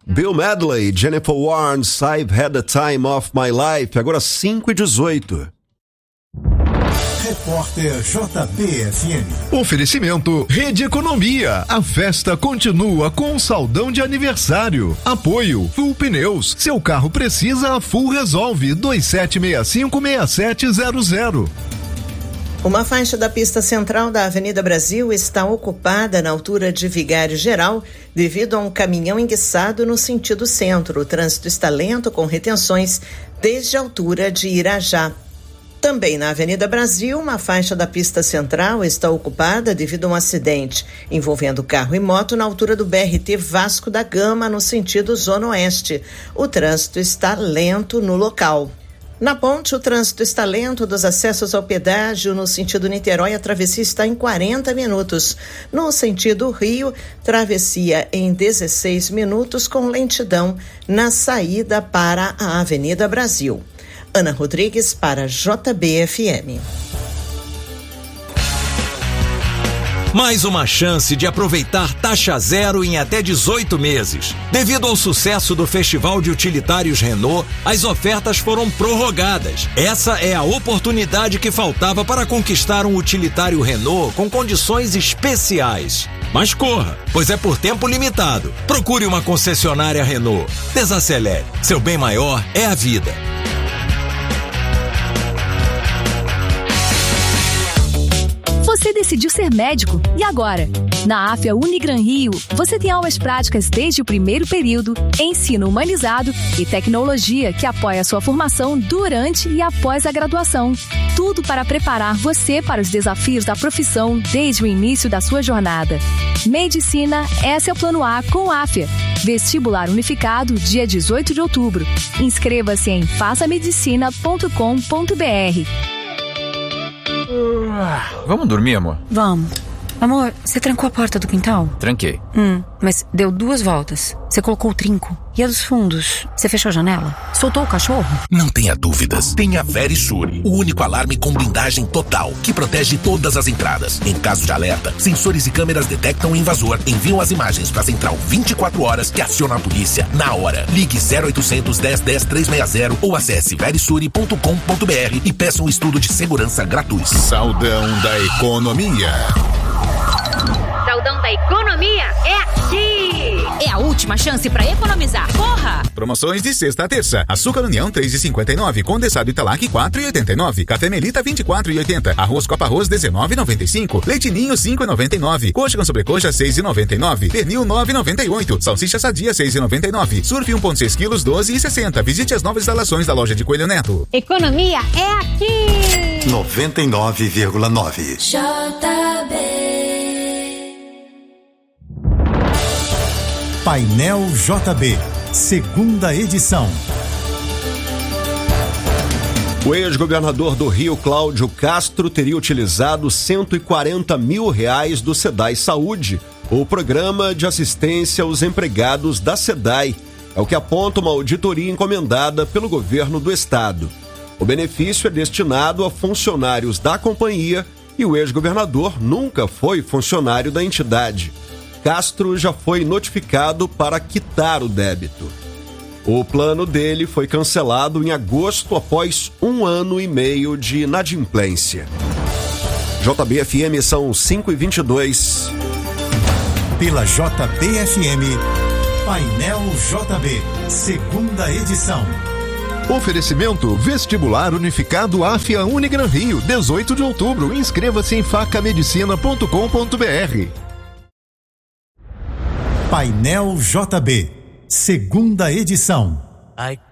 Bill Medley, Jennifer Warnes, I've Had the Time of My Life, agora 5h18. Repórter JBFM. Oferecimento Rede Economia. A festa continua com um saldão de aniversário. Apoio Full Pneus. Seu carro precisa, a Full resolve. 2765-6700. Uma faixa da pista central da Avenida Brasil está ocupada na altura de Vigário Geral devido a um caminhão enguiçado no sentido centro. O trânsito está lento com retenções desde a altura de Irajá. Também na Avenida Brasil, uma faixa da pista central está ocupada devido a um acidente envolvendo carro e moto na altura do BRT Vasco da Gama, no sentido Zona Oeste. O trânsito está lento no local. Na ponte, o trânsito está lento dos acessos ao pedágio no sentido Niterói, a travessia está em 40 minutos. No sentido Rio, travessia em 16 minutos com lentidão na saída para a Avenida Brasil. Ana Rodrigues para JBFM. Mais uma chance de aproveitar taxa zero em até 18 meses. Devido ao sucesso do Festival de Utilitários Renault, as ofertas foram prorrogadas. Essa é a oportunidade que faltava para conquistar um utilitário Renault com condições especiais. Mas corra, pois é por tempo limitado. Procure uma concessionária Renault. Desacelere. Seu bem maior é a vida. Você decidiu ser médico, e agora? Na AFIA Unigran Rio, você tem aulas práticas desde o primeiro período, ensino humanizado e tecnologia que apoia a sua formação durante e após a graduação. Tudo para preparar você para os desafios da profissão desde o início da sua jornada. Medicina, esse é o Plano A com AFIA. Vestibular unificado, dia 18 de outubro. Inscreva-se em façamedicina.com.br. Vamos dormir, amor? Vamos. Amor, você trancou a porta do quintal? Tranquei. Mas deu 2 voltas. Você colocou o trinco. E a dos fundos? Você fechou a janela? Soltou o cachorro? Não tenha dúvidas. Tenha Verisure, o único alarme com blindagem total, que protege todas as entradas. Em caso de alerta, sensores e câmeras detectam o invasor, enviam as imagens para a central 24 horas que aciona a polícia na hora. Ligue 0800 10 10 360 ou acesse verisure.com.br e peça um estudo de segurança gratuito. Saldão da Economia. Saldão da Economia é aqui! É a última chance para economizar. Corra! Promoções de sexta a terça. Açúcar União 3,59, condensado Italac 4,89, café Melita 24,80, arroz Copa Arroz 19,95, leite Ninho 5,99, coxa com sobrecoxa 6,99, pernil 9,98, salsicha sadia 6,99, surf 1,6 quilos 12,60. Visite as novas instalações da loja de Coelho Neto. Economia é aqui! 99,9 JB. Painel JB, segunda edição. O ex-governador do Rio, Cláudio Castro, teria utilizado R$140 mil do SEDAI Saúde, o programa de assistência aos empregados da SEDAI. É o que aponta uma auditoria encomendada pelo governo do estado. O benefício é destinado a funcionários da companhia e o ex-governador nunca foi funcionário da entidade. Castro já foi notificado para quitar o débito. O plano dele foi cancelado em agosto após 1 ano e meio de inadimplência. JBFM são 5h22. Pela JBFM, Painel JB, segunda edição. Oferecimento Vestibular Unificado AFIA Unigran Rio, 18 de outubro. Inscreva-se em facamedicina.com.br. Painel JB, segunda edição.